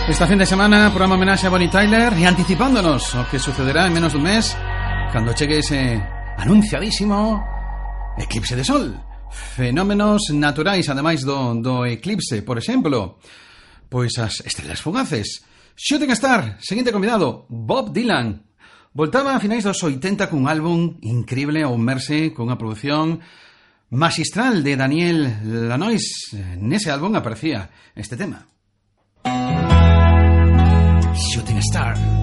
Esta fin de semana, programa homenaxe a Bonnie Tyler e anticipándonos o que sucederá en menos dun mes cando chegue ese anunciadísimo eclipse de sol. Fenómenos naturais, ademais do eclipse, por exemplo, pois as estrelas fugaces. Shooting Star, seguinte convidado, Bob Dylan. Voltaba a finais dos 80 cun álbum increíble ao Merse, cunha produción magistral de Daniel Lanois. Nese álbum aparecía este tema. Shooting Star.